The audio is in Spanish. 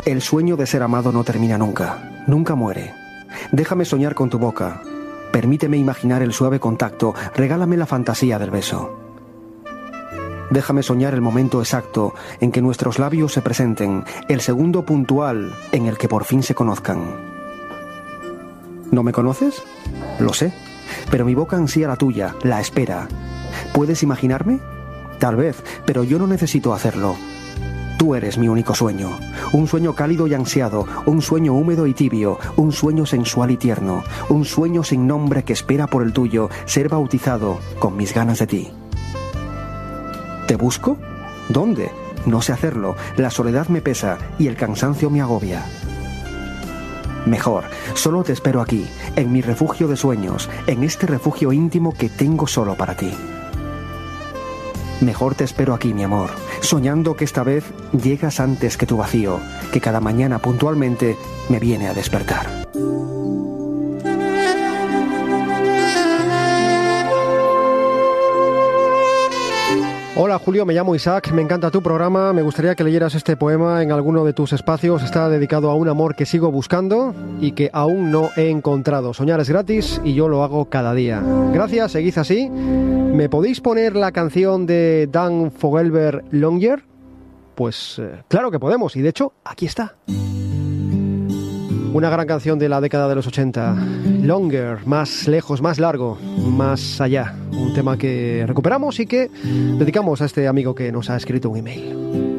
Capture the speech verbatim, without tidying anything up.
El sueño de ser amado no termina nunca, nunca muere. Déjame soñar con tu boca. Permíteme imaginar el suave contacto, regálame la fantasía del beso. Déjame soñar el momento exacto en que nuestros labios se presenten, el segundo puntual en el que por fin se conozcan. ¿No me conoces? Lo sé, pero mi boca ansía la tuya, la espera. ¿Puedes imaginarme? Tal vez, pero yo no necesito hacerlo. Tú eres mi único sueño, un sueño cálido y ansiado, un sueño húmedo y tibio, un sueño sensual y tierno, un sueño sin nombre que espera por el tuyo, ser bautizado con mis ganas de ti. ¿Te busco? ¿Dónde? No sé hacerlo, la soledad me pesa y el cansancio me agobia. Mejor, solo te espero aquí, en mi refugio de sueños, en este refugio íntimo que tengo solo para ti. Mejor te espero aquí, mi amor, soñando que esta vez llegas antes que tu vacío, que cada mañana puntualmente me viene a despertar. Hola Julio, me llamo Isaac, me encanta tu programa, me gustaría que leyeras este poema en alguno de tus espacios. Está dedicado a un amor que sigo buscando y que aún no he encontrado. Soñar es gratis y yo lo hago cada día. Gracias, seguid así. ¿Me podéis poner la canción de Dan Fogelberg, Longer? Pues eh, claro que podemos, y de hecho, aquí está. Una gran canción de la década de los ochenta. Longer, más lejos, más largo, más allá. Un tema que recuperamos y que dedicamos a este amigo que nos ha escrito un email.